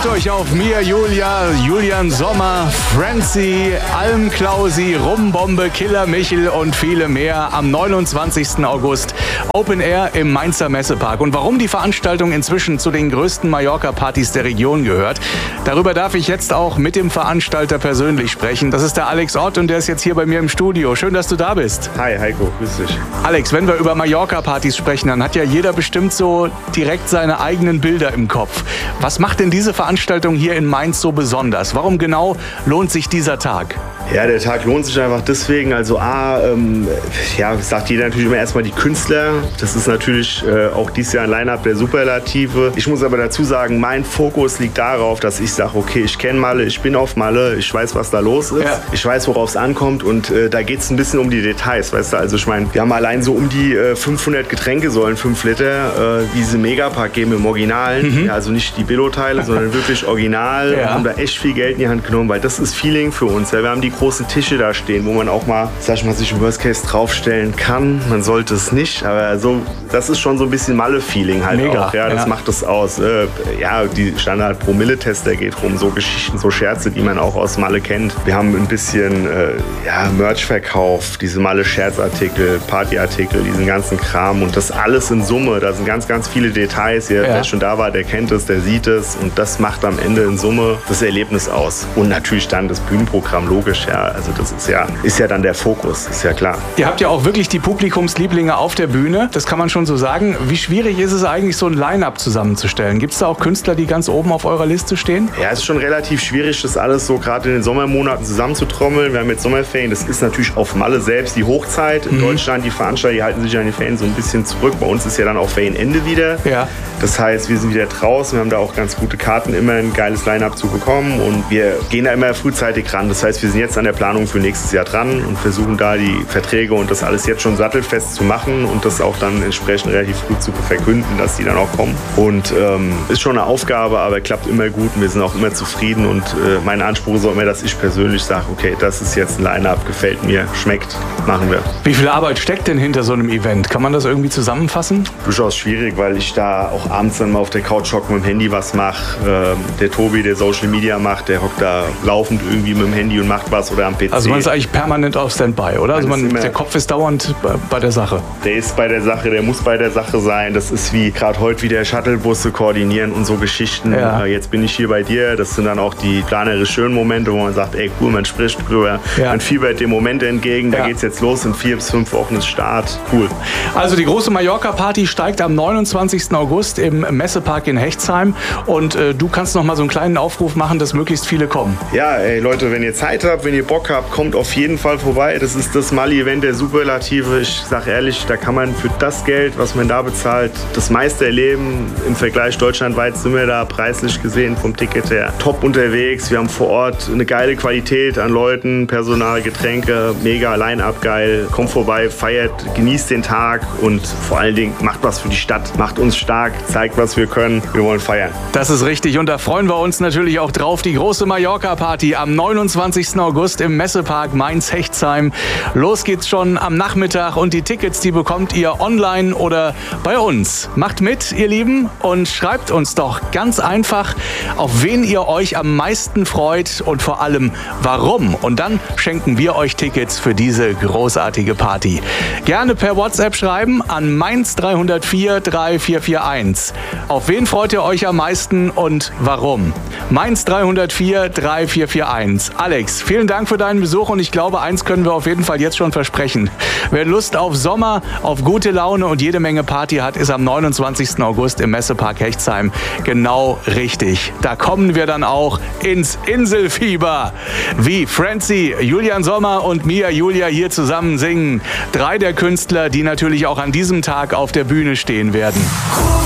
Freut euch auf Mia Julia, Julian Sommer, Francie, Alm Klausi, Rumbombe, Killer Michel und viele mehr am 29. August. Open Air im Mainzer Messepark. Und warum die Veranstaltung inzwischen zu den größten Mallorca-Partys der Region gehört, darüber darf ich jetzt auch mit dem Veranstalter persönlich sprechen. Das ist der Alex Ott und der ist jetzt hier bei mir im Studio. Schön, dass du da bist. Hi Heiko, grüß dich. Alex, wenn wir über Mallorca-Partys sprechen, dann hat ja jeder bestimmt so direkt seine eigenen Bilder im Kopf. Was macht denn diese Veranstaltung hier in Mainz so besonders? Warum genau lohnt sich dieser Tag? Ja, der Tag lohnt sich einfach deswegen. Also sagt jeder natürlich immer erstmal die Künstler. Das ist natürlich auch dieses Jahr ein Line-Up der Superlative. Ich muss aber dazu sagen, mein Fokus liegt darauf, dass ich sage, okay, ich kenne Malle, ich bin auf Malle, ich weiß, was da los ist. Ja. Ich weiß, worauf es ankommt und da geht es ein bisschen um die Details, weißt du. Also ich meine, wir haben allein so um die 500 Getränkesäulen, 5 Liter, diese Megapack geben im Originalen. Ja, also nicht die Billo-Teile, sondern wirklich original. Ja. Haben da echt viel Geld in die Hand genommen, weil das ist Feeling für uns. Ja, wir haben die großen Tische da stehen, wo man auch mal, sag ich mal, sich im Worst Case draufstellen kann. Man sollte es nicht, aber so, das ist schon so ein bisschen Malle-Feeling halt. Mega, auch. Ja, das macht es aus. Die Standard-Promille-Tester geht rum, so Geschichten, so Scherze, die man auch aus Malle kennt. Wir haben ein bisschen Merch-Verkauf, diese Malle-Scherzartikel, Partyartikel, diesen ganzen Kram und das alles in Summe. Da sind ganz, ganz viele Details. Wer schon da war, der kennt es, der sieht es und das macht am Ende in Summe das Erlebnis aus. Und natürlich dann das Bühnenprogramm, logisch. Ja, also das ist ja dann der Fokus, ist ja klar. Ihr habt ja auch wirklich die Publikumslieblinge auf der Bühne, das kann man schon so sagen. Wie schwierig ist es eigentlich, so ein Line-Up zusammenzustellen? Gibt es da auch Künstler, die ganz oben auf eurer Liste stehen? Ja, es ist schon relativ schwierig, das alles so gerade in den Sommermonaten zusammenzutrommeln. Wir haben jetzt Sommerferien, das ist natürlich auf Malle selbst die Hochzeit. In Deutschland, die Veranstalter, die halten sich an den Ferien so ein bisschen zurück. Bei uns ist ja dann auch Ferienende wieder. Ja. Das heißt, wir sind wieder draußen, wir haben da auch ganz gute Karten, immer ein geiles Line-Up zu bekommen und wir gehen da immer frühzeitig ran. Das heißt, wir sind jetzt an der Planung für nächstes Jahr dran und versuchen da die Verträge und das alles jetzt schon sattelfest zu machen und das auch dann entsprechend relativ früh zu verkünden, dass die dann auch kommen. Und ist schon eine Aufgabe, aber klappt immer gut und wir sind auch immer zufrieden und mein Anspruch ist auch immer, dass ich persönlich sage, okay, das ist jetzt ein Line-Up, gefällt mir, schmeckt, machen wir. Wie viel Arbeit steckt denn hinter so einem Event? Kann man das irgendwie zusammenfassen? Durchaus schwierig, weil ich da auch abends dann mal auf der Couch hocke, mit dem Handy was mache. Der Tobi, der Social Media macht, der hockt da laufend irgendwie mit dem Handy und macht was oder am PC. Also man ist eigentlich permanent auf Standby, oder? Also der Kopf ist dauernd bei der Sache. Der ist bei der Sache, der muss bei der Sache sein. Das ist wie gerade heute wieder Shuttlebusse koordinieren und so Geschichten. Ja. Jetzt bin ich hier bei dir. Das sind dann auch die planerisch schönen Momente, wo man sagt, ey cool, man spricht drüber. Ja. Man fiebert dem Moment entgegen. Da geht's jetzt los. In 4 bis 5 Wochen ist Start. Cool. Also die große Mallorca-Party steigt am 29. August im Messepark in Hechtsheim. Und du kannst noch mal so einen kleinen Aufruf machen, dass möglichst viele kommen. Ja, ey Leute, wenn ihr Zeit habt, wenn ihr Bock habt, kommt auf jeden Fall vorbei. Das ist das Malle-Event der Superlative. Ich sag ehrlich, da kann man für das Geld, was man da bezahlt, das meiste erleben. Im Vergleich deutschlandweit sind wir da preislich gesehen vom Ticket her top unterwegs. Wir haben vor Ort eine geile Qualität an Leuten, Personal, Getränke, mega Line-Up geil. Kommt vorbei, feiert, genießt den Tag und vor allen Dingen macht was für die Stadt, macht uns stark, zeigt, was wir können. Wir wollen feiern. Das ist richtig und da freuen wir uns natürlich auch drauf. Die große Mallorca-Party am 29. August im Messepark Mainz-Hechtsheim. Los geht's schon am Nachmittag und die Tickets, die bekommt ihr online oder bei uns. Macht mit, ihr Lieben, und schreibt uns doch ganz einfach, auf wen ihr euch am meisten freut und vor allem warum. Und dann schenken wir euch Tickets für diese großartige Party. Gerne per WhatsApp schreiben an Mainz 304 3441. Auf wen freut ihr euch am meisten und warum? Mainz 304 3441. Alex, vielen Dank für deinen Besuch und ich glaube, eins können wir auf jeden Fall jetzt schon versprechen. Wer Lust auf Sommer, auf gute Laune und jede Menge Party hat, ist am 29. August im Messepark Hechtsheim genau richtig. Da kommen wir dann auch ins Inselfieber. Wie Francie, Julian Sommer und Mia Julia hier zusammen singen. 3 der Künstler, die natürlich auch an diesem Tag auf der Bühne stehen werden.